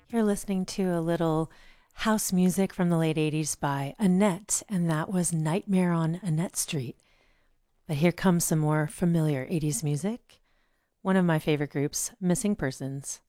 You're listening to a little house music from the late 80s by Annette, and that was Nightmare on Annette Street. But here comes some more familiar 80s music. One of my favorite groups, Missing Persons.